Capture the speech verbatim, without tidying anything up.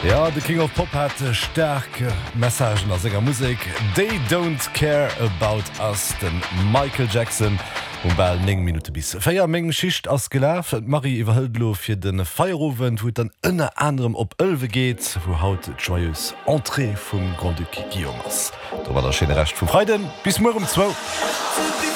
Ja, de King of Pop hat starke Messagen aus senger Musik. They don't care about us, den Michael Jackson. Um bei neng Minute bis Feier mengen Schicht ass gelaf. Marie iwwerhëldlo fir den Feierowen, wo dann ënner anderem op Ölwe geht, wo haut joyeus Entrée vum Grand Duc Guillaume ass. Da war der Schene recht vu Freiden bis morgen um zwei.